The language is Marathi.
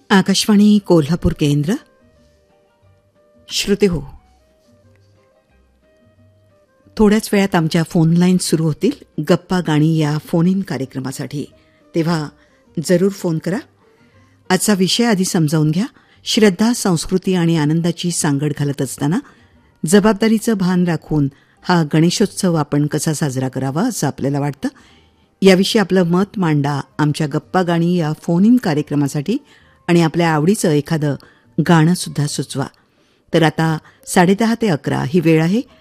आकाशवाणी कोल्हापूर केंद्र. श्रोते हो, थोड्याच वेळात आमच्या फोन लाईन सुरू होतील गप्पा गाणी या फोन इन कार्यक्रमासाठी. तेव्हा जरूर फोन करा. आजचा विषय आधी समजावून घ्या. श्रद्धा, संस्कृती आणि आनंदाची सांगड घालत असताना जबाबदारीचं भान राखून हा गणेशोत्सव आपण कसा साजरा करावा असं आपल्याला वाटतं. याविषयी आपलं मत मांडा आमच्या गप्पा गाणी या फोन इन कार्यक्रमासाठी आणि आपल्या आवडीचं एखादं गाणं सुद्धा सुचवा. तर आता 10:30 ते 11 ही वेळ आहे